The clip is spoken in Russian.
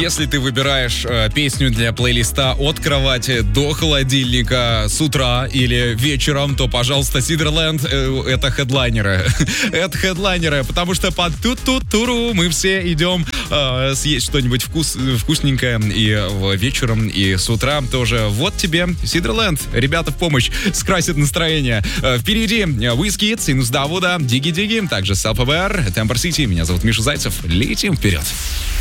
Если ты выбираешь песню для плейлиста от кровати до холодильника с утра или вечером, то, пожалуйста, Сидерленд это хедлайнеры. Это хедлайнеры, потому что под ту-ту-туру мы все идем съесть что-нибудь вкусненькое и вечером, и с утра тоже. Вот тебе Сидерленд. Ребята в помощь, скрасят настроение. Впереди WizKids, Синус Давуда, Диги-Диги, также Self-Aware, Temper City. Меня зовут Миша Зайцев. Летим вперед.